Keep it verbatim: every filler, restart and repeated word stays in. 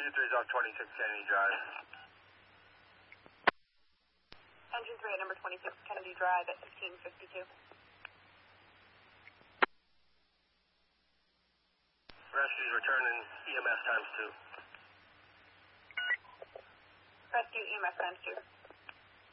Engine three is off twenty-six Kennedy Drive. Engine three at number twenty-six Kennedy Drive at fifteen fifty-two. Rescue's returning E M S times two. Rescue E M S times two.